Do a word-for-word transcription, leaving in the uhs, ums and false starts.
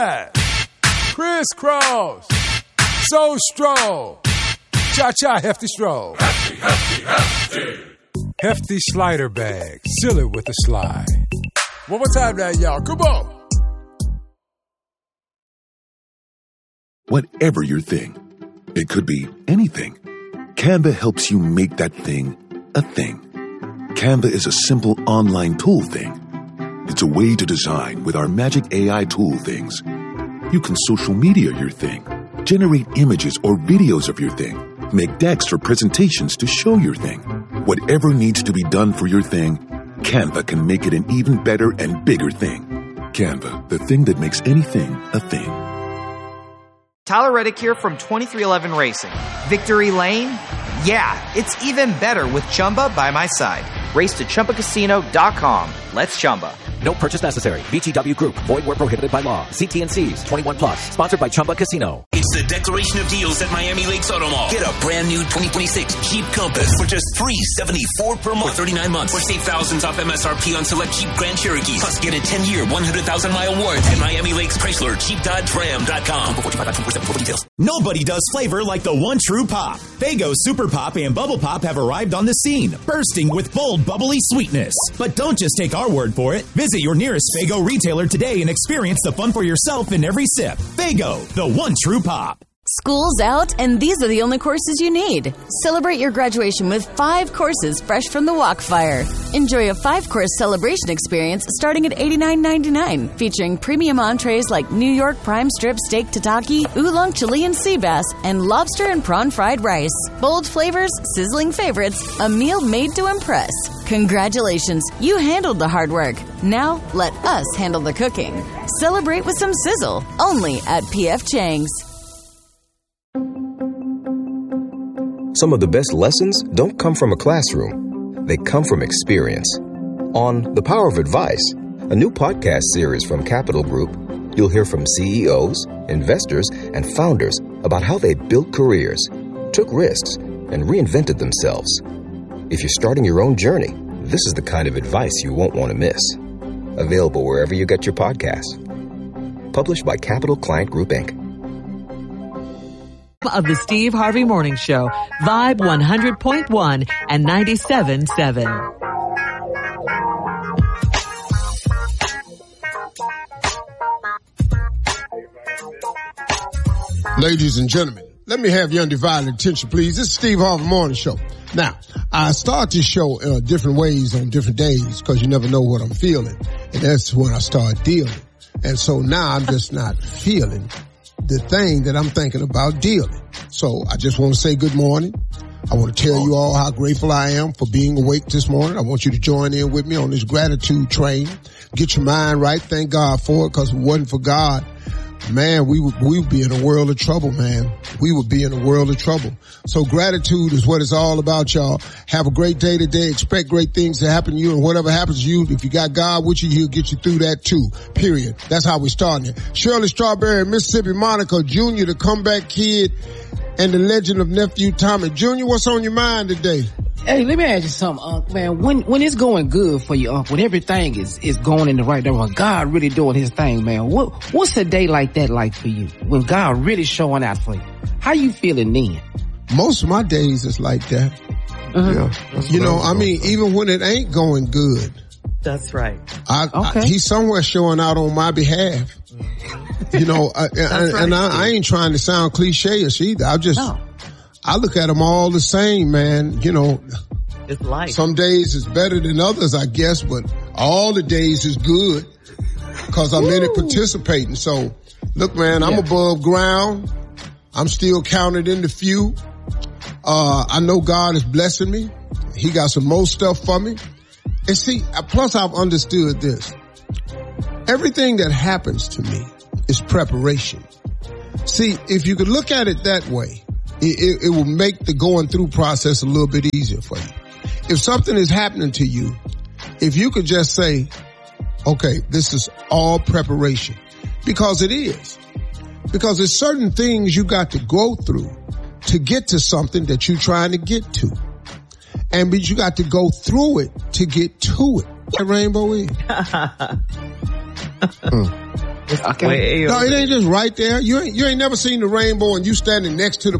Crisscross, so stroll, cha-cha hefty stroll. Hefty, hefty, hefty. Hefty slider bag, seal it with a slide. One more time now, y'all, come on. Whatever your thing, it could be anything. Canva helps you make that thing a thing. Canva is a simple online tool thing. It's a way to design with our magic A I tool things. You can social media your thing, generate images or videos of your thing, make decks for presentations to show your thing. Whatever needs to be done for your thing, Canva can make it an even better and bigger thing. Canva, the thing that makes anything a thing. Tyler Reddick here from twenty-three eleven Racing. Victory Lane? Yeah, it's even better with Chumba by my side. Race to Chumba Casino dot com. Let's Chumba. No purchase necessary. V G W Group. Void where prohibited by law. See T N Cs. twenty-one plus. Sponsored by Chumba Casino. It's the Declaration of Deals at Miami Lakes Auto Mall. Get a brand new twenty twenty-six Jeep Compass for just three hundred seventy-four dollars per month for thirty-nine months. Or save thousands off M S R P on select Jeep Grand Cherokees. Plus get a ten-year, one hundred thousand mile warranty at Miami Lakes Chrysler Jeep Dodge Ram dot com. Nobody does flavor like the one true pop. Faygo Super Pop and Bubble Pop have arrived on the scene, bursting with bold, bubbly sweetness. But don't just take our word for it. Visit your nearest Faygo retailer today and experience the fun for yourself in every sip. Faygo, the one true pop. School's out, and these are the only courses you need. Celebrate your graduation with five courses fresh from the Walkfire. Enjoy a five-course celebration experience starting at eighty-nine ninety-nine, featuring premium entrees like New York prime strip steak tataki, oolong Chilean sea bass, and lobster and prawn fried rice. Bold flavors, sizzling favorites, a meal made to impress. Congratulations, you handled the hard work. Now, let us handle the cooking. Celebrate with some sizzle, only at P F Chang's. Some of the best lessons don't come from a classroom. They come from experience. On The Power of Advice, a new podcast series from Capital Group, you'll hear from C E Os, investors, and founders about how they built careers, took risks, and reinvented themselves. If you're starting your own journey, this is the kind of advice you won't want to miss. Available wherever you get your podcasts. Published by Capital Client Group, Incorporated. Of the Steve Harvey Morning Show, Vibe one hundred point one and ninety-seven point seven. Ladies and gentlemen, let me have your undivided attention, please. This is Steve Harvey Morning Show. Now, I start this show uh, different ways on different days because you never know what I'm feeling. And that's when I start dealing. And so now I'm just not feeling the thing that I'm thinking about dealing. So I just want to say good morning. I want to tell you all how grateful I am for being awake this morning. I want you to join in with me on this gratitude train. Get your mind right. Thank God for it, because if it wasn't for God, man, we would, we would be in a world of trouble, man. We would be in a world of trouble. So gratitude is what it's all about, y'all. Have a great day today. Expect great things to happen to you, and whatever happens to you, if you got God with you, he'll get you through that too, period. That's how we're starting it. Shirley Strawberry, Mississippi Monica Junior, the comeback kid, and the legend of Nephew Tommy. Junior, what's on your mind today? Hey, let me ask you something, Unc. Man, when when it's going good for you, Unc, when everything is, is going in the right direction, when God really doing his thing, man, what what's a day like that like for you? When God really showing out for you? How you feeling then? Most of my days is like that. Uh-huh. Yeah. You know, I mean, even when it ain't going good. That's right. I, okay. I, he's somewhere showing out on my behalf. You know, I, and, right. and I, I ain't trying to sound cliche-ish either. I just, no. I look at them all the same, man. You know, it's life. Some days is better than others, I guess, but all the days is good because I'm Woo. in it participating. So, look, man, I'm yeah. above ground. I'm still counted in the few. Uh, I know God is blessing me. He got some more stuff for me. And see, plus I've understood this. Everything that happens to me is preparation. See, if you could look at it that way, it, it, it will make the going through process a little bit easier for you. If something is happening to you, if you could just say, okay, this is all preparation, because it is. Because there's certain things you got to go through to get to something that you're trying to get to. And but you got to go through it to get to it. That rainbow is. mm. Okay. No, it ain't just right there. You ain't, you ain't never seen the rainbow and you standing next to the